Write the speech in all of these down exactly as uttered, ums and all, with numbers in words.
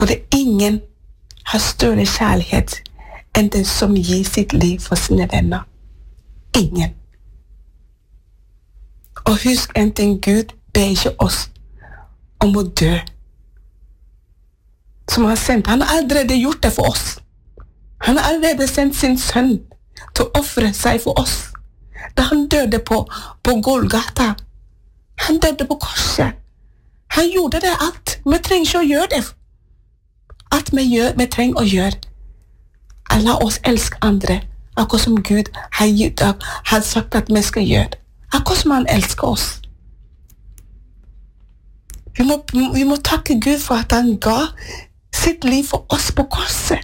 Og det er ingen har større kjærlighet enn den som gir sitt liv for sine venner. Ingen. Og husk en ting, Gud ber ikke oss om å dø. Som han sendte. Han har allerede gjort det for oss. Han har allerede sendt sin sønn til å offre seg for oss. Da han døde på, på Golgata. Han døde på korset. Han gjorde det alt. Vi trenger ikke å gjøre det. Alt vi gjør, vi trenger å gjøre. La oss elske andre. Akkurat som Gud har, gitt, har sagt at vi skal gjøre. Akkurat som han elsker oss. Vi må, vi må takke Gud for at han ga sitt liv for oss på korset.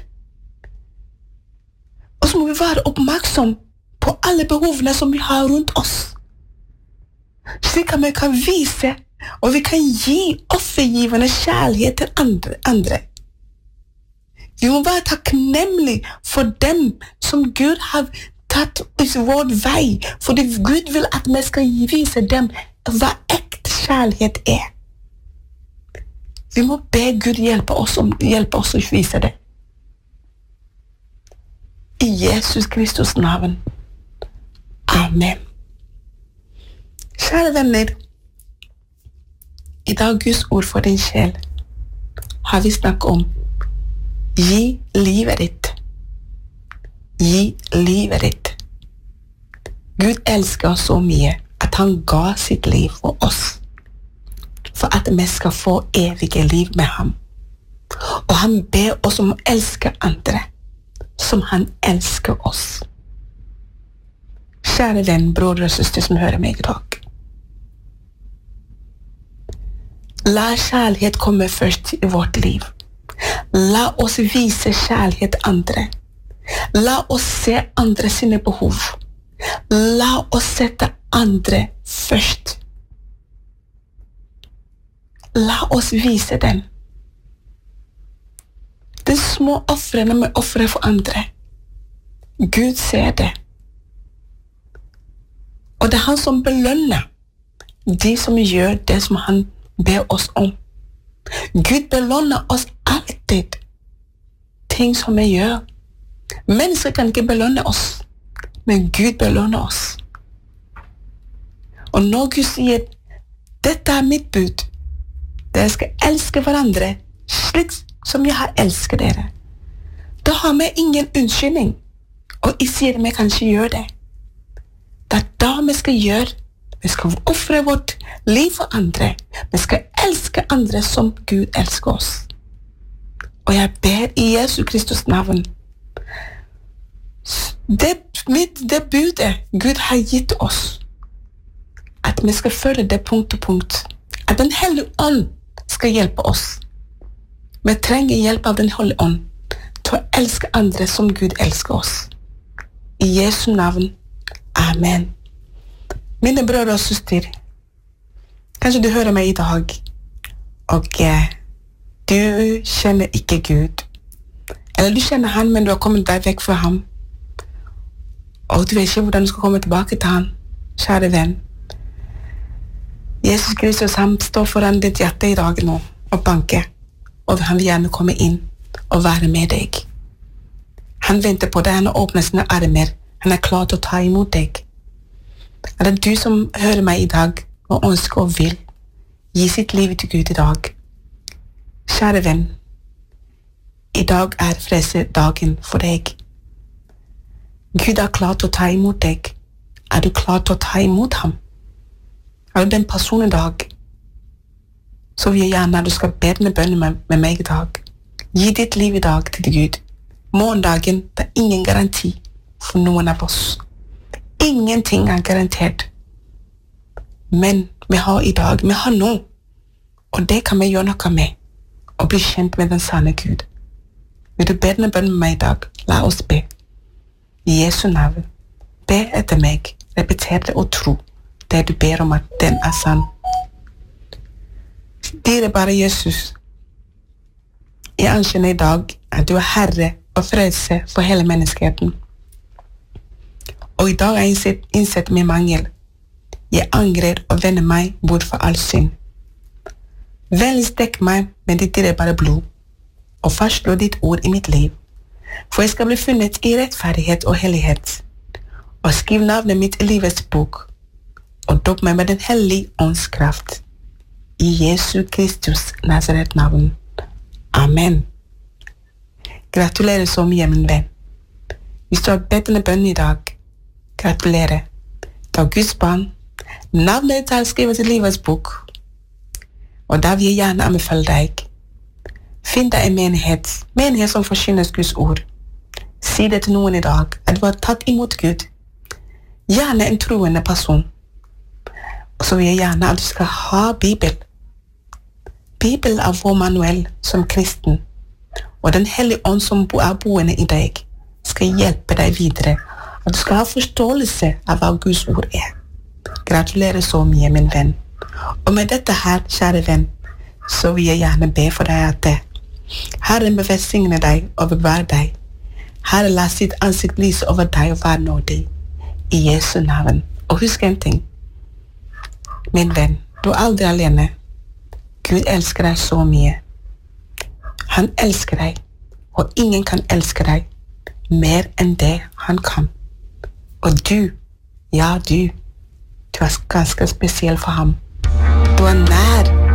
Og så må vi være oppmerksom på alle behovene som vi har rundt oss. Slik at vi kan vise, og vi kan gi offergivende kjærlighet til andre. andre. Vi må være takknemlige for dem som Gud har tatt vår vei, fordi Gud vil at vi skal vise dem hva ekte kjærlighet er. Vi må be Gud hjelpe oss, om, hjelpe oss å vise det. I Jesus Kristus navn. Amen. Kjære venner, i dag Guds ord for din sjel har vi snakket om gi livet ditt. Gi livet ditt. Gud elsker oss så mye at han ga sitt liv for oss, for at vi skal få evige liv med ham. Og han ber oss om å elske andre, som han elsker oss. Kjære venn, bror og søster som hører meg i dag. La kjærlighet komme først i vårt liv. La oss vise kjærlighet andre. La oss se andre sine behov. La oss sette andre først. La oss vise dem. De små offrene vi offrer for andre. Gud ser det. Og det er han som belønner de som gjør det som han ber oss om. Gud belønner oss alltid ting som vi gjør. Mennesker kan ikke belønne oss, men Gud belønner oss. Og når Gud sier, dette er mitt bud, dere skal elske hverandre slik som jeg har elsket dere, da har vi ingen unnskyldning, og jeg sier vi kan ikke gjøre det. Det er da vi skal gjøre. Vi skal offre vårt liv for andre. Vi skal elske andre som Gud elsker oss. Og jeg ber i Jesu Kristus navn. Det, det budet Gud har gitt oss, at vi skal følge det punkt til punkt. At den hellige ånd skal hjelpe oss. Vi trenger hjelp av den hellige ånd til å elske andre som Gud elsker oss. I Jesu navn. Amen. Mine brødre og søster, kanskje du hører meg i dag, og eh, du kjenner ikke Gud. Eller du kjenner han, men du har kommet deg vekk fra ham. Og du vet ikke hvordan du skal komme tilbake til han, kjære venn. Jesus Kristus, han står foran ditt hjerte i dag nå, og banker, og han vil gjerne komme inn og være med deg. Han venter på deg, han åpner sine armer, han er klar til å ta imot deg. Er det du som hører meg i dag, og ønsker og vil gi sitt liv til Gud i dag? Kjære venn, i dag er frelsedagen for deg. Gud er klar til å ta imot deg. Er du klar til å ta imot ham? Er du den personen i dag? Så vil jeg gjerne at du skal be denne bønnen med, med meg i dag. Gi ditt liv i dag til Gud. Morgendagen, det er ingen garanti for noen av oss. Ingenting er garantert. Men vi har i dag, vi har nå. Og det kan vi gjøre noe med. Og bli kjent med den sanne Gud. Vil du be denne bønnen med meg i dag? La oss be. I Jesu navn. Be etter meg. Repeter det og tro. Det du ber om at den er sann. Dyre bare Jesus. Jeg anerkjenner i dag at du er Herre og frelse for hele menneskeheten. Og i dag har jeg innsett min mangel. Jeg angrer og vender meg bort fra all synd. Vennligst dekk meg med ditt dyrebare blod. og fastslå ditt ord i mitt liv, for jeg skal bli funnet i rettferdighet og hellighet, og skriv navnet mitt i livets bok, og dopp meg med den hellige ånds kraft. I Jesu Kristus Nazaret navn. Amen. Gratulerer så mye, min venn. Hvis du har bedt denne bønnen i dag, gratulerer. Da Guds barn, navnet ditt er skrevet i livets bok, og da vil jeg gjerne anbefale deg. Finn deg en menighet, menighet som forkynner Guds ord. Si det til noen i dag, at du har tatt imot Gud. Gjerne en troende person. Og så vil jeg gjerne at du skal ha Bibel. Bibel er vår manuell som kristen, og den hellige ånd som er boende i deg, skal hjelpe deg videre, at du skal ha forståelse av hva Guds ord er. Gratulerer så mye, min venn. Og med dette her, kjære venn, så vil jeg gjerne be for deg at det. Herren bevesigne deg og bevare deg. Herren la sitt ansikt lyse over deg og være nådig. I Jesu navn. Og husk en ting. Min venn, du er aldri alene. Gud elsker deg så mye. Han elsker deg, og ingen kan elske deg mer enn det han kan. Og du, ja du, du er ganske spesiell for ham. Du er nær